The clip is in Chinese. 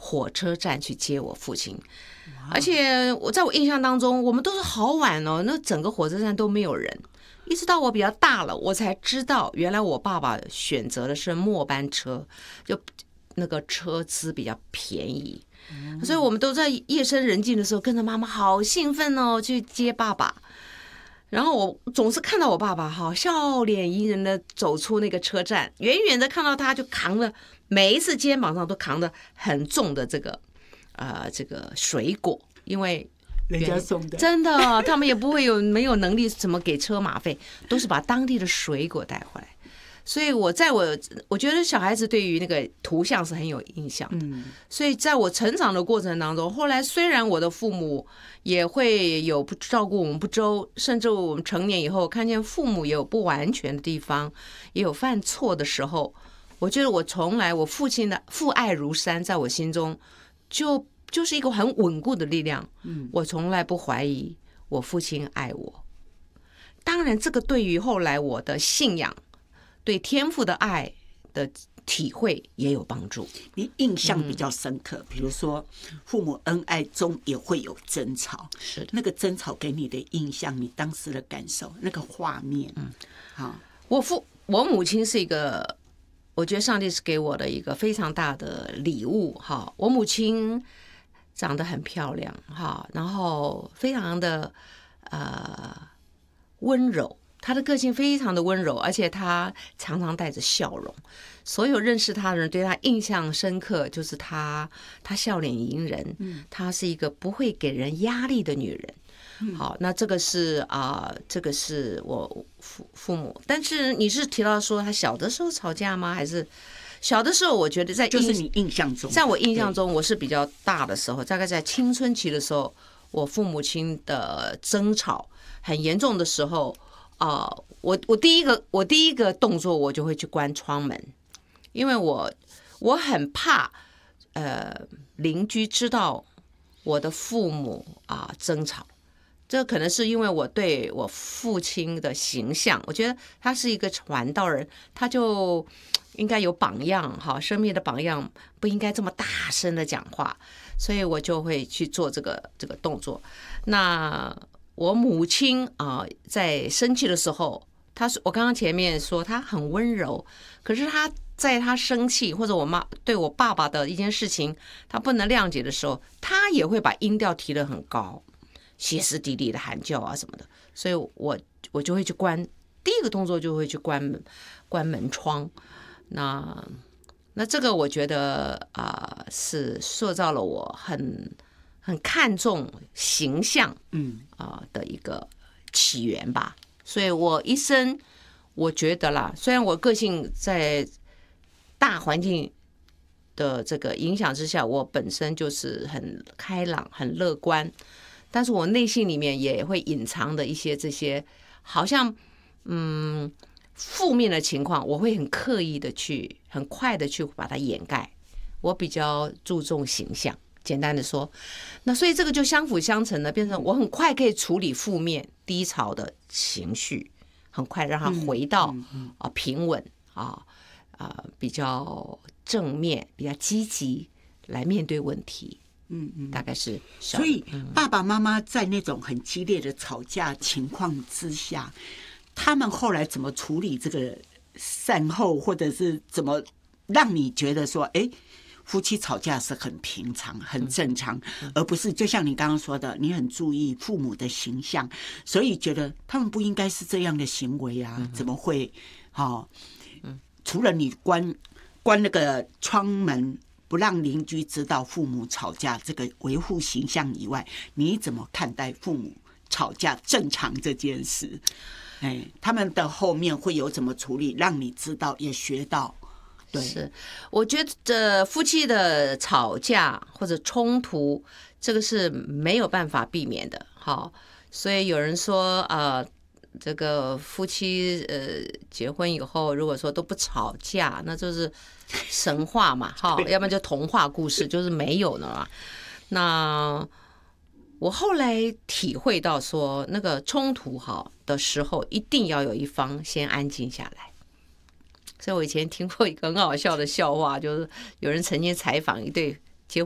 火车站去接我父亲。而且在我印象当中，我们都是好晚哦，那整个火车站都没有人。一直到我比较大了，我才知道原来我爸爸选择的是末班车，就那个车资比较便宜。所以我们都在夜深人静的时候跟着妈妈好兴奋哦去接爸爸。然后我总是看到我爸爸哈笑脸迎人的走出那个车站，远远的看到他就扛着，每一次肩膀上都扛着很重的这个水果，因为人家送的， 真的他们也不会没有能力怎么给车马费，都是把当地的水果带回来。所以我觉得小孩子对于那个图像是很有印象的。所以在我成长的过程当中，后来虽然我的父母也会有不照顾我们不周，甚至我们成年以后看见父母也有不完全的地方，也有犯错的时候，我觉得我父亲的父爱如山，在我心中就是一个很稳固的力量。我从来不怀疑我父亲爱我。当然这个对于后来我的信仰对天父的爱的体会也有帮助。 你印象比较深刻，比如说父母恩爱中也会有争吵， 是的， 那个争吵给你的印象，你当时的感受，那个画面。 我母亲是一个，我觉得上帝是给我的一个非常大的礼物哈。我母亲长得很漂亮哈，然后非常的温柔。他的个性非常的温柔，而且他常常带着笑容。所有认识他的人对他印象深刻，就是他笑脸迎人，她是一个不会给人压力的女人。好，那这个是我父母。但是你是提到说他小的时候吵架吗？还是小的时候？我觉得就是你印象中， 在我印象中，我是比较大的时候，大概在青春期的时候，我父母亲的争吵很严重的时候。我第一个动作我就会去关窗门，因为我很怕邻居知道我的父母争吵。这可能是因为我对我父亲的形象，我觉得他是一个传道人，他就应该有榜样哈，生命的榜样，不应该这么大声的讲话，所以我就会去做这个动作。那我母亲在生气的时候，我刚刚前面说她很温柔，可是她在她生气或者我妈对我爸爸的一件事情她不能谅解的时候，她也会把音调提得很高，歇斯底里的喊叫什么的。所以我就会去第一个动作就会去关门窗。那这个我觉得是塑造了我很看重形象的一个起源吧。所以我一生我觉得啦，虽然我个性在大环境的这个影响之下，我本身就是很开朗很乐观，但是我内心里面也会隐藏的一些这些好像负面的情况，我会很刻意的很快的去把它掩盖。我比较注重形象，简单的说，那所以这个就相辅相成的，变成我很快可以处理负面低潮的情绪，很快让它回到平稳比较正面、比较积极来面对问题。大概是。 所以爸爸妈妈在那种很激烈的吵架情况之下，他们后来怎么处理这个善后，或者是怎么让你觉得说，夫妻吵架是很平常很正常，而不是就像你刚刚说的，你很注意父母的形象，所以觉得他们不应该是这样的行为啊，怎么会除了你关那个窗门不让邻居知道父母吵架这个维护形象以外，你怎么看待父母吵架正常这件事？他们的后面会有怎么处理，让你知道也学到。对， 是，我觉得夫妻的吵架或者冲突，这个是没有办法避免的。好，所以有人说这个夫妻结婚以后，如果说都不吵架，那就是神话嘛，哈，要不然就童话故事，就是没有的嘛。那我后来体会到说，那个冲突的时候，一定要有一方先安静下来。所以我以前听过一个很好笑的笑话，就是有人曾经采访一对